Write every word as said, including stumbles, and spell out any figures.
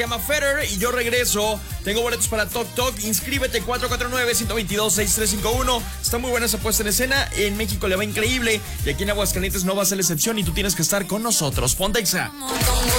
llama Federer y yo regreso. Tengo boletos para Tok Tok. Inscríbete cuatro cuatro nueve, uno dos dos, seis tres cinco uno. Está muy buena esa puesta en escena. En México le va increíble y aquí en Aguascalientes no va a ser la excepción y tú tienes que estar con nosotros. Ponte Exa.